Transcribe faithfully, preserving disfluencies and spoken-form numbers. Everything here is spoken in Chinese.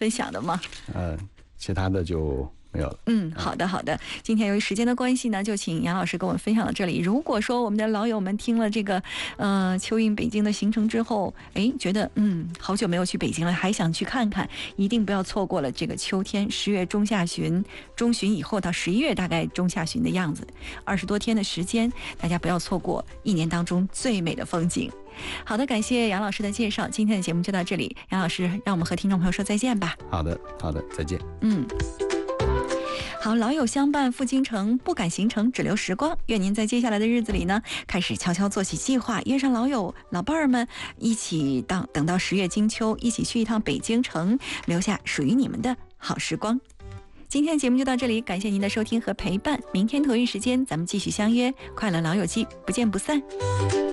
分享的吗？ 呃，其他的就没有了。 嗯，好的好的。今天由于时间的关系呢，就请杨老师跟我们分享到这里。如果说我们的老友们听了这个呃秋韵北京的行程之后，哎，觉得嗯好久没有去北京了，还想去看看，一定不要错过了这个秋天，十月中下旬、中旬以后到十一月大概中下旬的样子，二十多天的时间，大家不要错过一年当中最美的风景。好的，感谢杨老师的介绍，今天的节目就到这里。杨老师，让我们和听众朋友说再见吧。 好的，好的，再见。 嗯。好，老友相伴赴京城，不赶行程，只留时光。愿您在接下来的日子里呢，开始悄悄做起计划，约上老友、老伴儿们一起到等到十月金秋，一起去一趟北京城，留下属于你们的好时光。今天的节目就到这里，感谢您的收听和陪伴。明天同一时间咱们继续相约，快乐老友记，不见不散。